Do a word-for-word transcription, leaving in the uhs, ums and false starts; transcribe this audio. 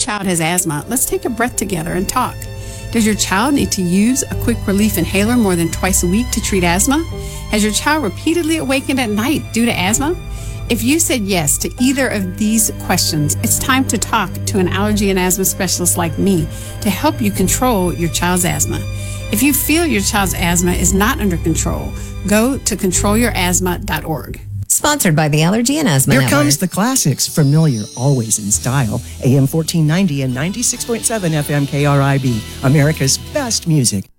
child has asthma, let's take a breath together and talk. Does your child need to use a quick relief inhaler more than twice a week to treat asthma? Has your child repeatedly awakened at night due to asthma? If you said yes to either of these questions, it's time to talk to an allergy and asthma specialist like me to help you control your child's asthma. If you feel your child's asthma is not under control, go to control your asthma dot org. Sponsored by the Allergy and Asthma Here Network. comes the classics, familiar, always in style. A M fourteen ninety and ninety-six point seven F M K R I B, America's best music.